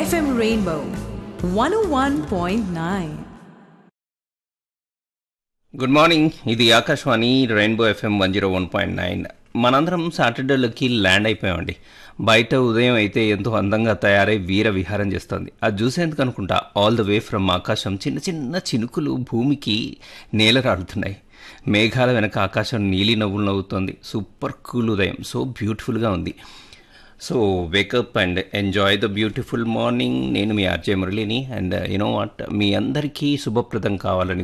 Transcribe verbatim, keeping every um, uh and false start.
F M Rainbow one oh one point nine. Good morning. ఇది Akashvani rainbow FM one zero one point nine. మనందరం సాటర్డేలోకి land అయిపోయామండి. బయట ఉదయం అయితే ఎంతో అందంగా తయారై వీర విహారం చేస్తుంది. అది చూసేందుకు అనుకుంటా ఆల్ ద వే ఫ్రమ్ ఆకాశం చిన్న చిన్న చినుకులు భూమికి నేలరాడుతున్నాయి. మేఘాల వెనక ఆకాశం నీలి నవ్వులు నవ్వుతోంది. సూపర్ కూల్ ఉదయం, సో బ్యూటిఫుల్గా ఉంది. So wake up and enjoy the beautiful morning. నేను మీ ఆర్జే మురళిని. అండ్ యూనో వాట్, మీ అందరికీ శుభప్రదం కావాలని